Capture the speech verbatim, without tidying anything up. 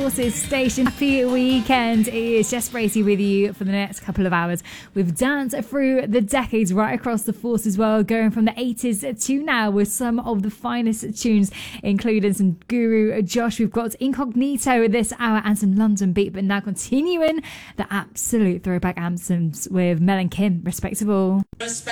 Forces station. Happy weekend. It is Jess Bracey with you for the next couple of hours. We've danced through the decades right across the Forces world, going from the eighties to now with some of the finest tunes, including some Guru Josh. We've got Incognito this hour and some London beat, but now continuing the absolute throwback anthems with Mel and Kim, respectable. Respect